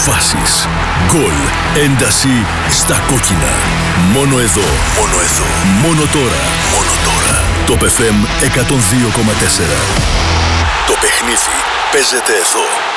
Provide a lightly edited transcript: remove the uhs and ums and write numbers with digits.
φάσεις, γκολ, ένταση στα κόκκινα. Μόνο εδώ, μόνο εδώ, μόνο τώρα, μόνο τώρα. Το FM 102,4. Το παιχνίδι παίζεται εδώ.